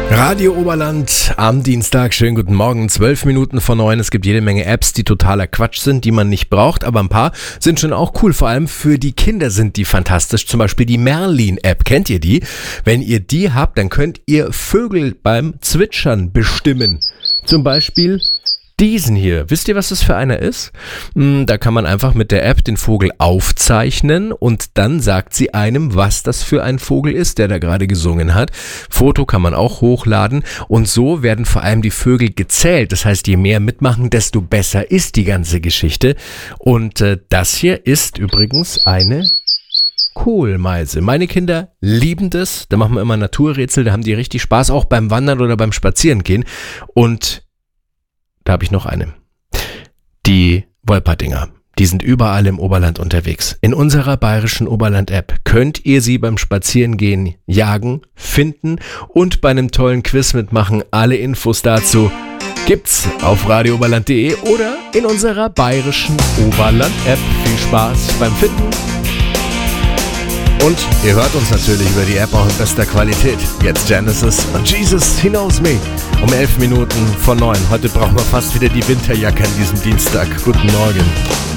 Radio Oberland am Dienstag, schönen guten Morgen, 12 Minuten vor 9. Es gibt jede Menge Apps, die totaler Quatsch sind, die man nicht braucht, aber ein paar sind schon auch cool, vor allem für die Kinder sind die fantastisch, zum Beispiel die Merlin-App, kennt ihr die? Wenn ihr die habt, dann könnt ihr Vögel beim Zwitschern bestimmen, zum Beispiel diesen hier. Wisst ihr, was das für einer ist? Da kann man einfach mit der App den Vogel aufzeichnen und dann sagt sie einem, was das für ein Vogel ist, der da gerade gesungen hat. Foto kann man auch hochladen und so werden vor allem die Vögel gezählt. Das heißt, je mehr mitmachen, desto besser ist die ganze Geschichte. Und das hier ist übrigens eine Kohlmeise. Meine Kinder lieben das. Da machen wir immer Naturrätsel, da haben die richtig Spaß, auch beim Wandern oder beim Spazierengehen. Und da habe ich noch eine. Die Wolperdinger, die sind überall im Oberland unterwegs. In unserer bayerischen Oberland-App könnt ihr sie beim Spazierengehen jagen, finden und bei einem tollen Quiz mitmachen. Alle Infos dazu gibt's auf radiooberland.de oder in unserer bayerischen Oberland-App. Viel Spaß beim Finden. Und ihr hört uns natürlich über die App auch in bester Qualität. Jetzt Genesis und Jesus, He Knows Me. Um 11 Minuten vor 9. Heute brauchen wir fast wieder die Winterjacke an diesem Dienstag. Guten Morgen.